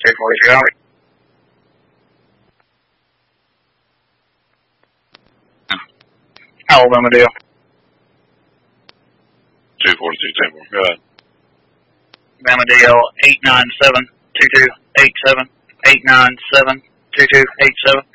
242 out. Alabama deal. 242 Timber. Go ahead. Alabama deal 897-2287. 897-2287.